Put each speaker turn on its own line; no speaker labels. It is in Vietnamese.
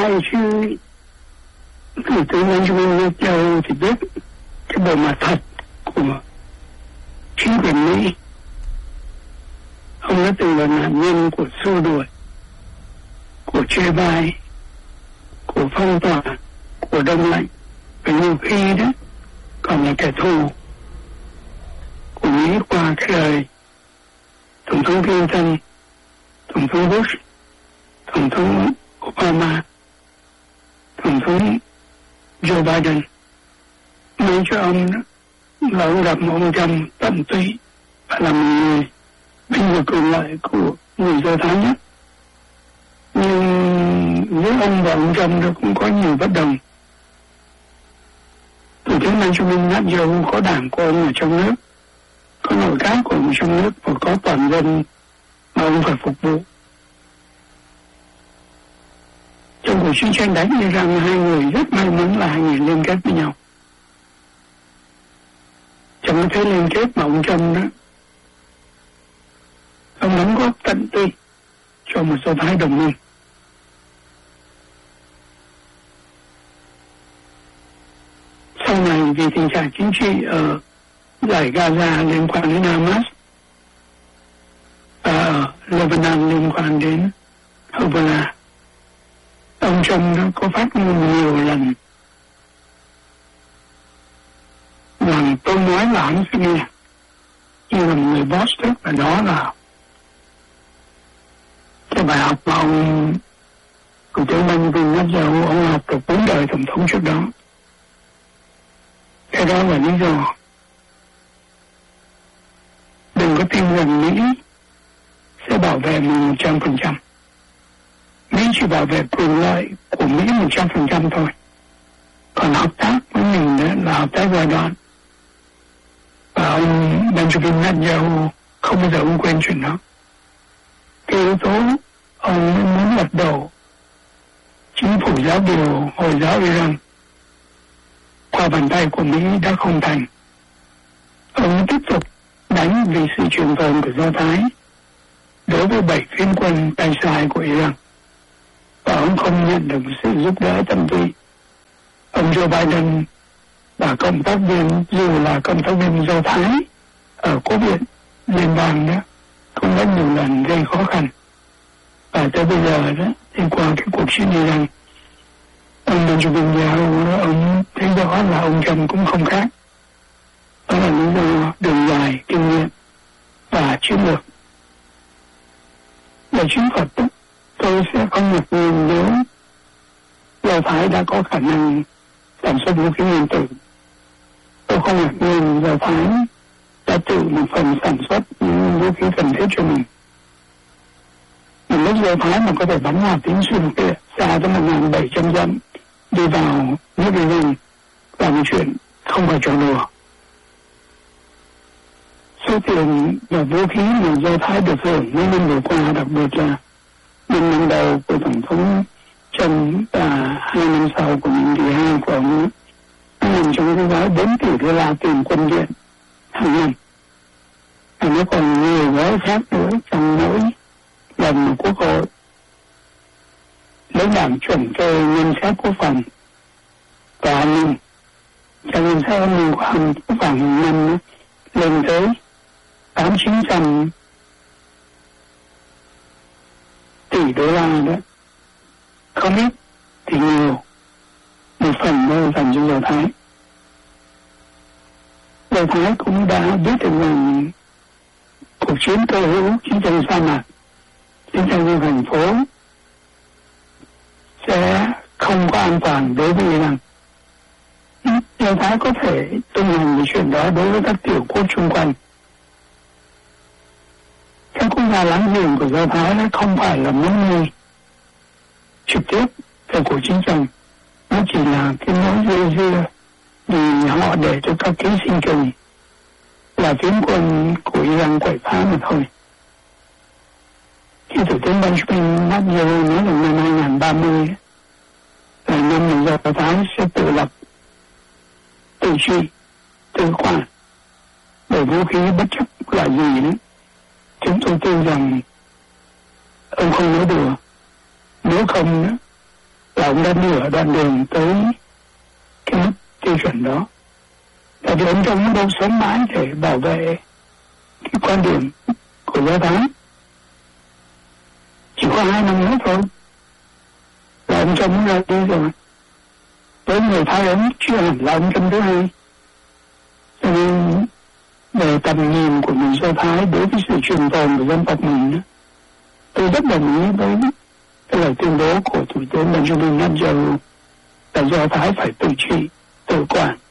ai chứ người tướng Benjamin Netanyahu thì biết cái bộ mặt thật của chính quyền Mỹ. Ông đã từng là nạn nhân của xua đuổi, của chê bai, của phong tỏa, của đông lạnh, và nhiều khi đó còn là kẻ thù của Mỹ qua cái lời Tổng thống Clinton, Tổng thống Bush, Tổng thống Obama, Tổng thống Joe Biden. Nói cho ông đó là ông gặp một ông Trump tận tụy và là một người vinh dự quyền lợi của người Do Thái nhất. Nhưng với ông và ông Trump nó cũng có nhiều bất đồng. Thủ tướng Benjamin Netanyahu có đảng của ông ở trong nước, có nội các của ông trong nước và có toàn dân mà ông phải phục vụ. Trong cuộc chiến tranh đánh Iran, hai người rất may mắn là hai người liên kết với nhau. Trong cái thế liên kết mà ông Trump đó, ông đóng góp tận tụy cho một Do Thái đồng minh. Sau này vì tình trạng chính trị ở giải Gaza liên quan đến Hamas và ở Lebanon liên quan đến Hezbollah, ông Trump đã có phát ngôn nhiều lần rằng tôi nói là hắn sẽ nghe, như là một người boss trước, và đó là cái bài học mà ông Thủ tướng Benjamin Netanyahu ông học được 4 đời tổng thống trước đó. Cái đó là lý do đừng có tin rằng Mỹ sẽ bảo vệ mình 100%. Mỹ chỉ bảo vệ quyền lợi của Mỹ 100% thôi. Còn hợp tác với mình đó là hợp tác giai đoạn. Và ông Benjamin Netanyahu không bao giờ ông quên chuyện đó. Cái yếu tố ông muốn lật đổ chính phủ giáo điều Hồi giáo Iran qua bàn tay của Mỹ đã không thành. Ông tiếp tục đánh vì sự trường tồn của Do Thái đối với 7 phiến quân tay sai của Iran, và ông không nhận được sự giúp đỡ tận tụy. Ông Joe Biden và cộng tác viên, dù là cộng tác viên Do Thái ở Quốc viện liên bang đó, cũng đã nhiều lần gây khó khăn. Và tới bây giờ đó, đi qua cái cuộc chiến Iran, ông Benjamin Netanyahu ông thấy rõ là ông Trump cũng không khác. Đó là lý do đường dài, kinh nghiệm và chiến lược. Về chiến thuật đó, tôi sẽ không ngạc nhiên nếu Do Thái đã có khả năng sản xuất vũ khí nguyên tử. Tôi không ngạc nhiên Do Thái đã tự một phần sản xuất những vũ khí cần thiết cho mình. Một lúc Do Thái mà có thể bắn hỏa tiễn xuyên lục địa xa tới 1.700 dặm đi vào nước Iran là một chuyện không phải trò đùa. Số tiền và vũ khí mà Do Thái được hưởng những năm vừa qua, đặc biệt là năm đầu của Tổng thống Trump và 2 năm sau của nhiệm kỳ 2 của ông, nằm trong cái gói 4 tỷ đô la tiền quân điện hàng năm. Và nó còn nhiều gói khác nữa trong mỗi lần mà Quốc hội lấy đảm chuẩn kê ngân sách quốc phòng và an ninh. Trong ngân sách an ninh của hàng quốc phòng hàng năm lên tới 800-900 tỷ đô la đó. Không ít thì nhiều, một phần đó dành cho Do Thái. Do Thái cũng đã biết được rằng cuộc chiến cơ hữu, chiến tranh sa mạc, chiến tranh trong thành phố sẽ không có an toàn đối với Iran. Do Thái có thể tung hành những chuyện đó đối với các tiểu quốc xung quanh. Các quốc gia láng giềng của Do Thái nó không phải là mối nguy trực tiếp về cuộc chiến tranh, nó chỉ là cái mối dây dưa vì họ để cho các ký sinh trùng là phiến quân của Iran quậy phá mà thôi. Khi Thủ tướng Benjamin Netanyahu nói là năm 2030 là năm mà Do Thái sẽ tự lập, tự trị, tự quản bởi vũ khí bất chấp là gì đó, chúng tôi tin rằng ông không nói đùa. Nếu không đó, là ông đã đưa đoạn đường tới cái mức tiêu chuẩn đó. Tại vì ông Trump đâu sống mãi để bảo vệ cái quan điểm của Do Thái. Chỉ có 2 năm nữa thôi là ông Trump ra đi rồi. Với người Thái ông chưa hẳn là ông Trump thứ hai. Cho nên về tầm nhìn của người Do Thái đối với sự trường tồn của dân tộc mình, tôi rất đồng ý với cái lời tuyên bố của Thủ tướng Benjamin Netanyahu là Do Thái phải tự trị, tự quản.